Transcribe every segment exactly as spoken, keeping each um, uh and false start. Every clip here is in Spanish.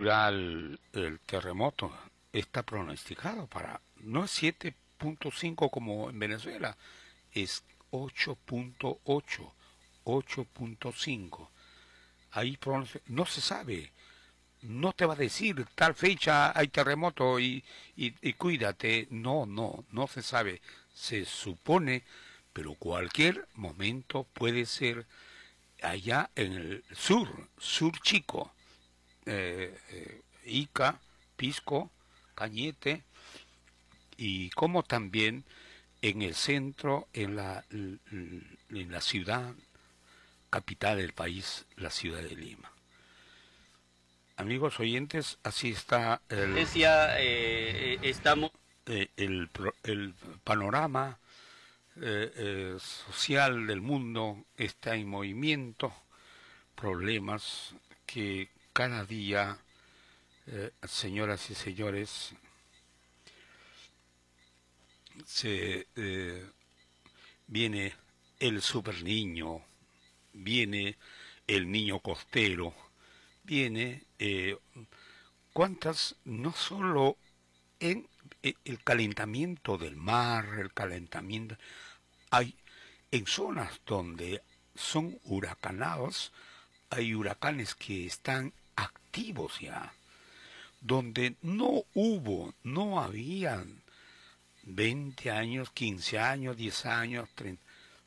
ya el, el terremoto está pronosticado para, no es siete punto cinco como en Venezuela, es ocho punto ocho, ocho punto cinco. Ahí no se sabe, no te va a decir tal fecha hay terremoto y, y, y cuídate, no, no, no se sabe, se supone, pero cualquier momento puede ser allá en el sur, sur chico, eh, eh, Ica, Pisco, Cañete, y como también en el centro, en la, en la ciudad capital del país, la ciudad de Lima. Amigos oyentes, así está el, Decía, eh, estamos... eh, el, el panorama eh, eh, social del mundo está en movimiento, problemas que cada día, eh, señoras y señores, se eh, viene el super niño, viene el niño costero, viene eh, cuántas, no solo en el calentamiento del mar, el calentamiento, hay en zonas donde son huracanados, hay huracanes que están activos ya, donde no hubo, no habían veinte años, quince años, diez años, treinta,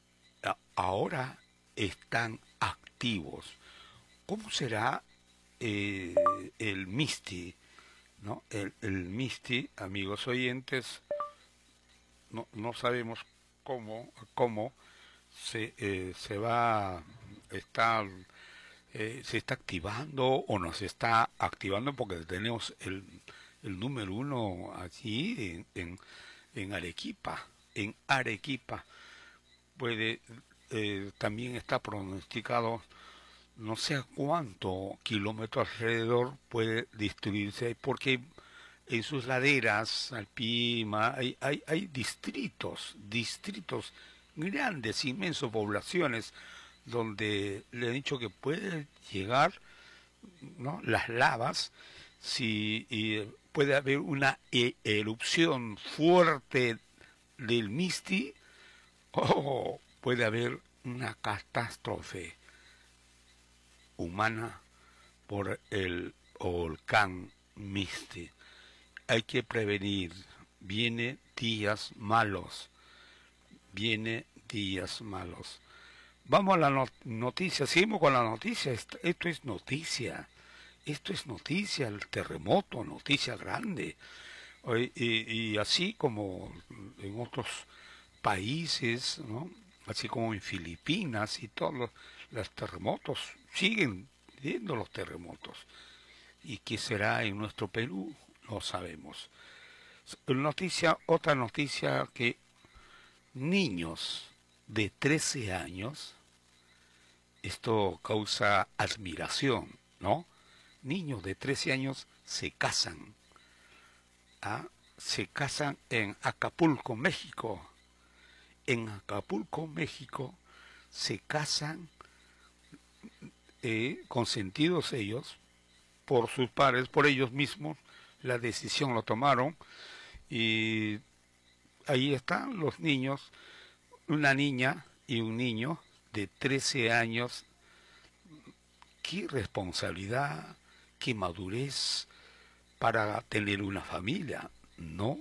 ahora están activos. ¿Cómo será eh, el Misty? ¿No? El, el Misty, amigos oyentes, no, no sabemos cómo, cómo se, eh, se va, está, eh, se está activando o no se está activando, porque tenemos el, el número uno allí en, en, en Arequipa, en Arequipa. Puede, eh, también está pronosticado no sé a cuánto kilómetro alrededor puede destruirse, porque en sus laderas, Alpima, hay, hay, hay distritos, distritos grandes, inmensos, poblaciones, donde le han dicho que puede llegar, ¿no?, las lavas, si y puede haber una e erupción fuerte del Misti, o puede haber una catástrofe humana por el volcán Misti. Hay que prevenir, viene días malos, viene días malos. Vamos a la not noticia, seguimos con la noticia, esto, esto es noticia, esto es noticia, el terremoto, noticia grande, y, y así como en otros países, ¿no?, así como en Filipinas y todos los, los terremotos, siguen viendo los terremotos. ¿Y qué será en nuestro Perú? No sabemos. Noticia, otra noticia, que niños de trece años, esto causa admiración, ¿no? Niños de trece años se casan, ¿ah? Se casan en Acapulco, México. En Acapulco, México, se casan eh, consentidos ellos por sus padres, por ellos mismos, la decisión lo tomaron, y ahí están los niños, una niña y un niño de trece años. Qué responsabilidad, qué madurez para tener una familia, ¿no?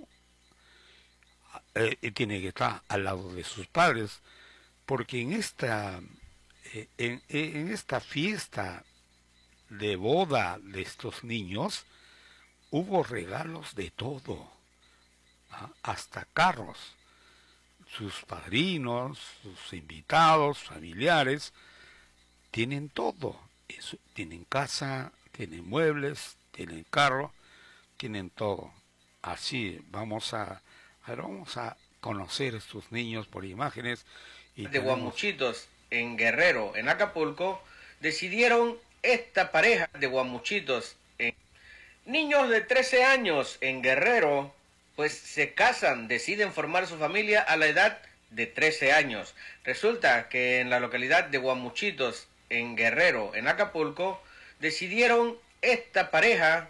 Eh, tiene que estar al lado de sus padres, porque en esta, eh, en, en esta fiesta de boda de estos niños hubo regalos de todo, ¿ah?, hasta carros. Sus padrinos, sus invitados, familiares, tienen todo. Eso, tienen casa, tienen muebles, tienen carro, tienen todo. Así vamos a, ahora vamos a conocer a estos niños por imágenes. Y de tenemos... Guamuchitos en Guerrero, en Acapulco, decidieron esta pareja de guamuchitos, en... niños de trece años en Guerrero, pues se casan, deciden formar su familia a la edad de trece años. Resulta que en la localidad de Guamuchitos en Guerrero, en Acapulco, decidieron esta pareja